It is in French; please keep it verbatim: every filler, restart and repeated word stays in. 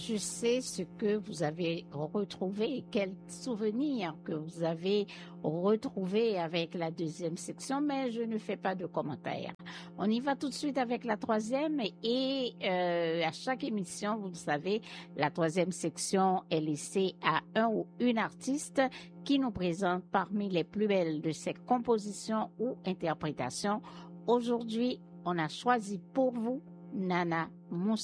je sais ce que vous avez retrouvé, quels souvenirs que vous avez retrouvés avec la deuxième section, mais je ne fais pas de commentaires. On y va tout de suite avec la troisième et euh, à chaque émission, vous le savez, la troisième section est laissée à un ou une artiste qui nous présente parmi les plus belles de ses compositions ou interprétations. Aujourd'hui, on a choisi pour vous Nana Moussa.